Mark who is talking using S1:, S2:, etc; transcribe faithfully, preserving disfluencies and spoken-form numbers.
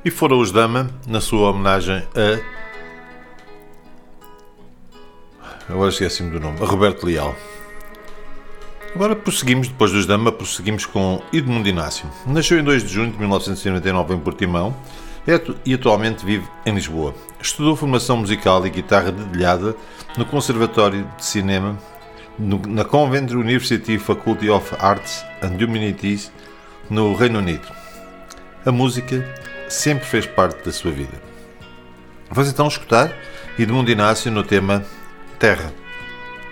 S1: E foram os Dama na sua homenagem a... Agora esqueci-me do nome. A Roberto Leal. Agora prosseguimos, depois dos Dama, prosseguimos com Edmundo Inácio. Nasceu em dois de junho de mil novecentos e noventa e nove em Portimão e atualmente vive em Lisboa. Estudou formação musical e guitarra dedilhada no Conservatório de Cinema, no, na Coventry University Faculty of Arts and Humanities, no Reino Unido. A música sempre fez parte da sua vida. Vamos então escutar Edmundo Inácio no tema Terra.